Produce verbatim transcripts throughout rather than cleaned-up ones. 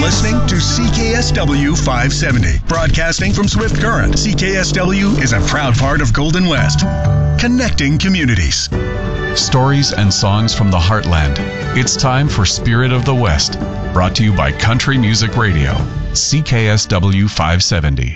listening to C K S W five seventy. Broadcasting from Swift Current, C K S W is a proud part of Golden West. Connecting communities. Stories and songs from the heartland. It's time for Spirit of the West. Brought to you by Country Music Radio. C K S W five seventy.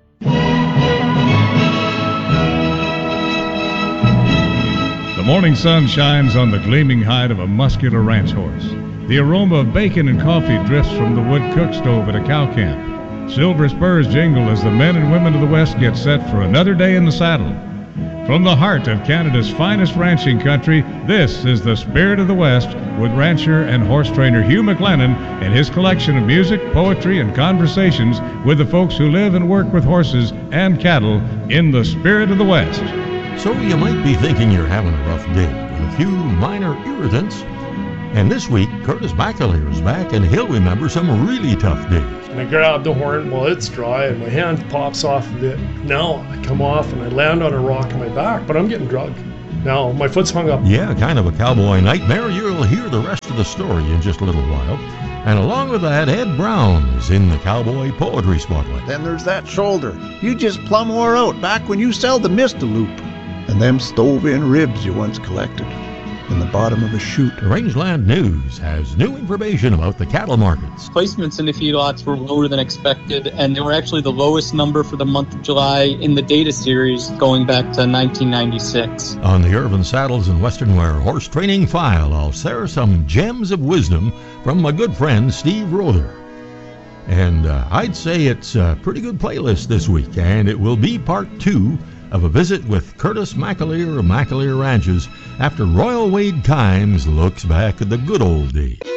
The morning sun shines on the gleaming hide of a muscular ranch horse. The aroma of bacon and coffee drifts from the wood cook stove at a cow camp. Silver spurs jingle as the men and women of the West get set for another day in the saddle. From the heart of Canada's finest ranching country, this is the Spirit of the West with rancher and horse trainer Hugh McLennan and his collection of music, poetry, and conversations with the folks who live and work with horses and cattle in the Spirit of the West. So you might be thinking you're having a rough day with a few minor irritants. And this week, Curtis McAleer is back, and he'll remember some really tough days. And I grab the horn while it's dry, and my hand pops off of it. Now I come off, and I land on a rock in my back, but I'm getting drugged. Now my foot's hung up. Yeah, kind of a cowboy nightmare. You'll hear the rest of the story in just a little while. And along with that, Ed Brown is in the Cowboy Poetry Spotlight. Then there's that shoulder. You just plumb wore out back when you seldom missed a loop. And them stove-in ribs you once collected in the bottom of a chute. Rangeland News has new information about the cattle markets. Placements in the feedlots were lower than expected, and they were actually the lowest number for the month of July in the data series going back to nineteen ninety-six. On the Irvin Saddles and Western Wear Horse Training File, I'll share some gems of wisdom from my good friend Steve Rother. And uh, I'd say it's a pretty good playlist this week, and it will be part two of a visit with Curtis McAleer of McAleer Ranches after Royal Wade Kimes looks back at the good old days.